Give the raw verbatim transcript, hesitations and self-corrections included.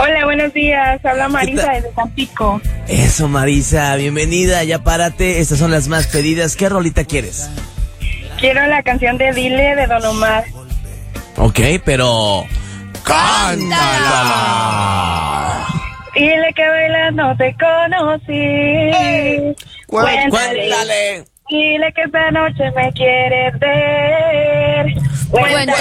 Hola, buenos días. Habla Marisa desde Tampico. Eso, Marisa, bienvenida. Ya párate. Estas son las más pedidas. ¿Qué rolita quieres? Quiero la canción de Dile de Don Omar. Ok, pero... ¡cántala! Dile que bailando te conocí. Hey. Cuéntale. Cuéntale. Dile que esta noche me quieres ver. Cuéntale.